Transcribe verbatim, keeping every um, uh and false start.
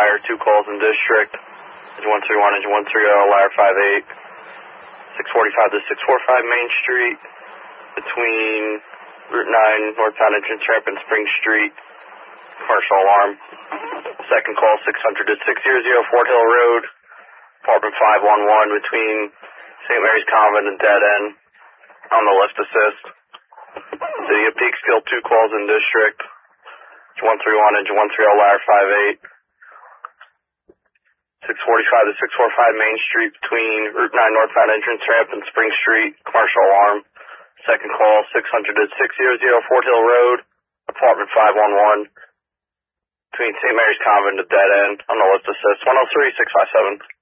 Wire, two calls in district. Engine one three one, engine one three zero, Wire five eight. six forty-five to six forty-five Main Street, between Route nine, northbound entrance ramp and Spring Street. Commercial alarm. Second call, six hundred to six hundred, Fort Hill Road, apartment five one one, between Saint Mary's Convent and Dead End, on the lift assist. City of Peekskill, two calls in district. Engine one three one, engine one three zero, Wire five eight. six forty-five to six forty-five Main Street, between Route nine, northbound entrance ramp and Spring Street. Commercial alarm. Second call, six hundred to six hundred, Fort Hill Road, apartment five one one, between Saint Mary's Convent and Dead End, on the lift assist. one oh three, six five seven.